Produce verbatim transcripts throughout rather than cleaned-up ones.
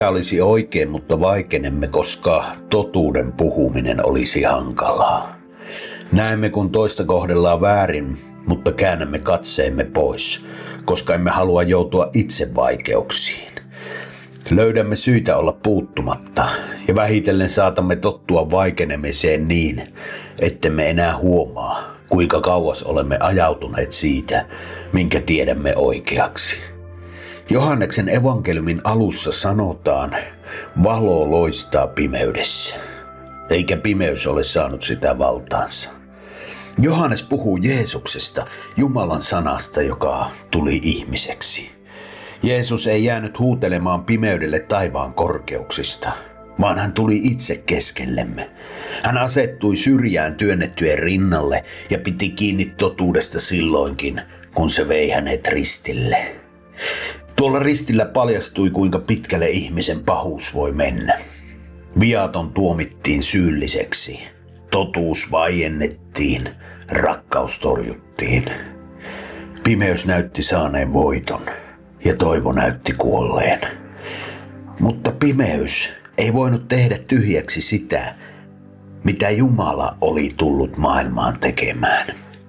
olisi oikein, mutta vaikenemme, koska totuuden puhuminen olisi hankalaa. Näemme, kun toista kohdellaan väärin, mutta käännämme katseemme pois, koska emme halua joutua itse vaikeuksiin. Löydämme syitä olla puuttumatta ja vähitellen saatamme tottua vaikenemiseen niin, ettemme enää huomaa, kuinka kauas olemme ajautuneet siitä, minkä tiedämme oikeaksi. Johanneksen evankeliumin alussa sanotaan, valo loistaa pimeydessä, eikä pimeys ole saanut sitä valtaansa. Johannes puhuu Jeesuksesta, Jumalan sanasta, joka tuli ihmiseksi. Jeesus ei jäänyt huutelemaan pimeydelle taivaan korkeuksista, vaan hän tuli itse keskellemme. Hän asettui syrjään työnnettyjen rinnalle ja piti kiinni totuudesta silloinkin, kun se vei hänet ristille. Tuolla ristillä paljastui, kuinka pitkälle ihmisen pahuus voi mennä. Viaton tuomittiin syylliseksi, totuus vaiennettiin, rakkaus torjuttiin. Pimeys näytti saaneen voiton ja toivo näytti kuolleen. Mutta pimeys ei voinut tehdä tyhjäksi sitä, mitä Jumala oli tullut maailmaan tekemään.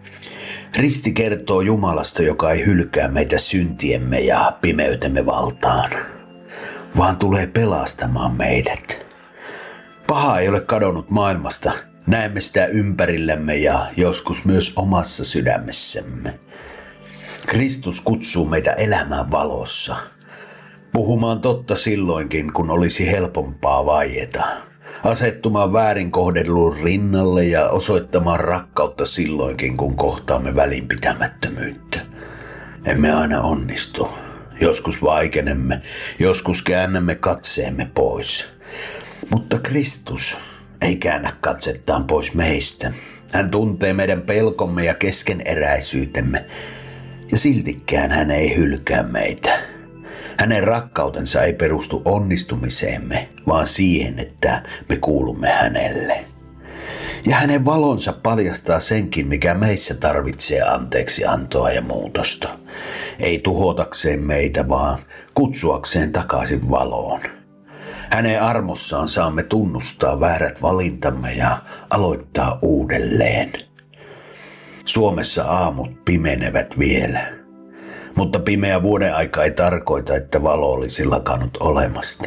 Risti kertoo Jumalasta, joka ei hylkää meitä syntiemme ja pimeytemme valtaan, vaan tulee pelastamaan meidät. Paha ei ole kadonnut maailmasta, näemme sitä ympärillämme ja joskus myös omassa sydämessämme. Kristus kutsuu meitä elämään valossa, puhumaan totta silloinkin, kun olisi helpompaa vaieta, asettumaan väärin kohdelluun rinnalle ja osoittamaan rakkautta silloinkin, kun kohtaamme välinpitämättömyyttä. Emme aina onnistu. Joskus vaikenemme, joskus käännämme katseemme pois. Mutta Kristus ei käännä katsettaan pois meistä. Hän tuntee meidän pelkomme ja keskeneräisyytemme, ja siltikään hän ei hylkää meitä. Hänen rakkautensa ei perustu onnistumiseemme, vaan siihen, että me kuulumme hänelle. Ja hänen valonsa paljastaa senkin, mikä meissä tarvitsee anteeksiantoa ja muutosta. Ei tuhotakseen meitä, vaan kutsuakseen takaisin valoon. Hänen armossaan saamme tunnustaa väärät valintamme ja aloittaa uudelleen. Suomessa aamut pimenevät vielä, mutta pimeä vuodenaika ei tarkoita, että valo olisi lakannut olemasta.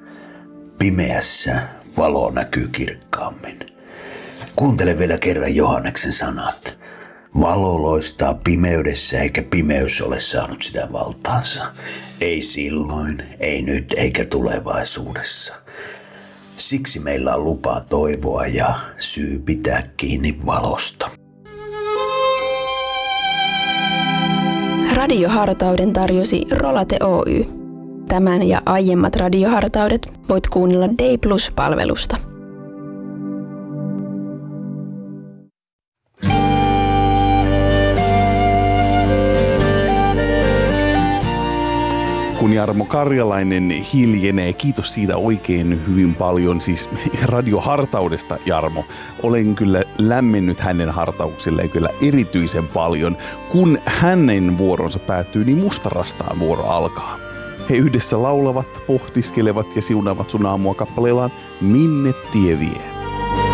Pimeässä valo näkyy kirkkaammin. Kuuntele vielä kerran Johanneksen sanat. Valo loistaa pimeydessä, eikä pimeys ole saanut sitä valtaansa. Ei silloin, ei nyt eikä tulevaisuudessa. Siksi meillä on lupa toivoa ja syy pitää kiinni valosta. Radiohartauden tarjosi Rolate Oy. Tämän ja aiemmat radiohartaudet voit kuunnella Day Plus-palvelusta. Kun Jarmo Karjalainen hiljenee, kiitos siitä oikein hyvin paljon, siis radiohartaudesta Jarmo. Olen kyllä lämmennyt hänen hartauksilleen kyllä erityisen paljon. Kun hänen vuoronsa päättyy, niin Mustarastaan vuoro alkaa. He yhdessä laulavat, pohtiskelevat ja siunaavat sun aamua kappaleellaan Minne tie vie.